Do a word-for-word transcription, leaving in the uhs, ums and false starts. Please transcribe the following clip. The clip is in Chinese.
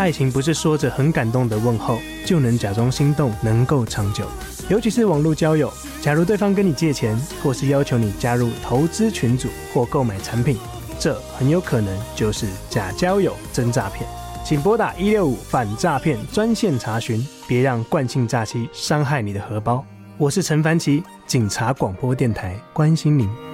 爱情不是说着很感动的问候就能假装心动能够长久，尤其是网络交友，假如对方跟你借钱，或是要求你加入投资群组或购买产品，这很有可能就是假交友真诈骗。请拨打一六五反诈骗专线查询，别让惯性诈欺伤害你的荷包。我是陈凡奇，警察广播电台关心您。